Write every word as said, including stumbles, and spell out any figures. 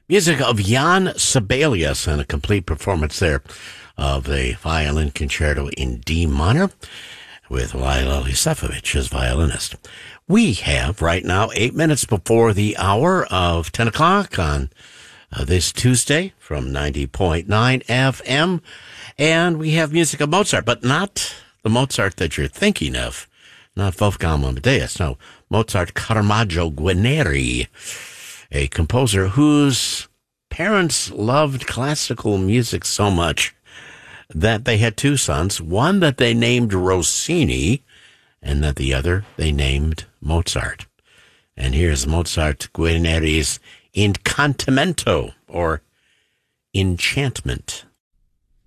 Music of Jan Sibelius and a complete performance there of a violin concerto in D minor with Lila Lisefovich as violinist. We have right now eight minutes before the hour of ten o'clock on uh, this Tuesday from ninety point nine F M. And we have music of Mozart, but not the Mozart that you're thinking of. Not Wolfgang Amadeus. No, Mozart Caravaggio Guarneri, a composer whose parents loved classical music so much that they had two sons, one that they named Rossini, and that the other they named Mozart. And here's Mozart Guarneri's Incantamento, or Enchantment.